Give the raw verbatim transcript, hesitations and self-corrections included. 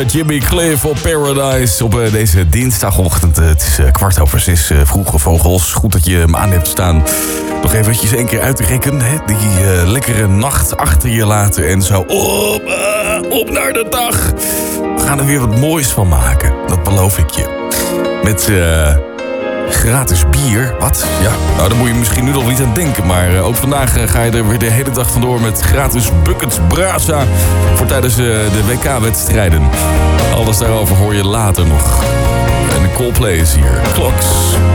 Jimmy Cliff op Paradise op uh, deze dinsdagochtend. Uh, het is uh, kwart over zes, uh, vroege vogels. Goed dat je hem aan hebt staan. Nog eventjes één keer uitrekenen. Hè? Die uh, lekkere nacht achter je laten en zo. Op, uh, op naar de dag. We gaan er weer wat moois van maken. Dat beloof ik je. Met uh, gratis bier. Wat? Ja, nou daar moet je misschien nu nog niet aan denken. Maar uh, ook vandaag uh, ga je er weer de hele dag vandoor met gratis buckets Brasa. Voor tijdens uh, de W K-wedstrijden. Alles daarover hoor je later nog. En de Coldplay is hier. Kloks.